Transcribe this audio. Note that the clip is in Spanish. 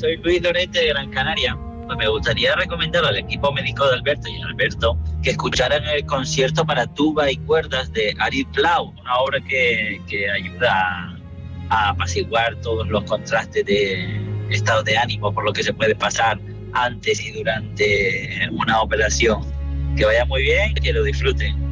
soy Luis Lorente de Gran Canaria. Pues me gustaría recomendar al equipo médico de Alberto y a Alberto que escucharan el concierto para tuba y cuerdas de Arid Blau, una obra que ayuda a apaciguar todos los contrastes de estado de ánimo por lo que se puede pasar antes y durante una operación. Que vaya muy bien y que lo disfruten.